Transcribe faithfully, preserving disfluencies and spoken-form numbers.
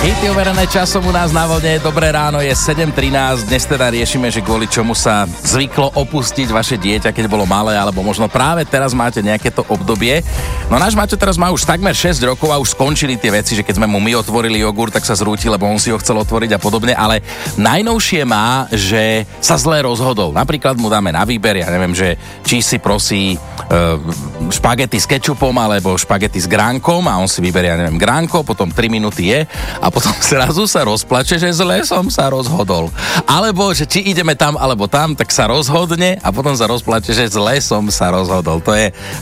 Hity overené časom u nás na vlne. Dobré ráno, je sedem trinásť. Dnes teda riešime, že kvôli čomu sa zvyklo opustiť vaše dieťa, keď bolo malé, alebo možno práve teraz máte nejaké to obdobie. No náš Maťo teraz má už takmer šesť rokov a už skončili tie veci, že keď sme mu my otvorili jogurt, tak sa zrúti, lebo on si ho chcel otvoriť a podobne, ale najnovšie má, že sa zle rozhodol. Napríklad mu dáme na výber, ja neviem, že či si prosí e, špagety s kečupom alebo špagety s gránkom a on si vyberie, ja neviem, gránko, potom tri minúty je a potom zrazu sa rozplače, že zle som sa rozhodol. Alebo, že či ideme tam alebo tam, tak sa rozhodne a potom sa rozplače, že zle som sa rozhodol. To je